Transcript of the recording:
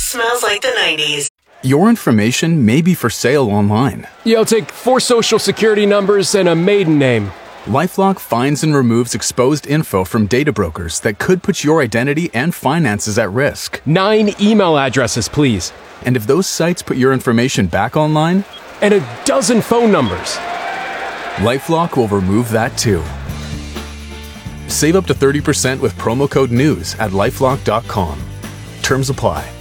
smells like the 90s. Your information may be for sale online. Yeah, I'll take 4 social security numbers and a maiden name. LifeLock finds and removes exposed info from data brokers that could put your identity and finances at risk. 9 email addresses, please. And if those sites put your information back online, and a dozen phone numbers. LifeLock will remove that too. Save up to 30% with promo code NEWS at lifelock.com. Terms apply.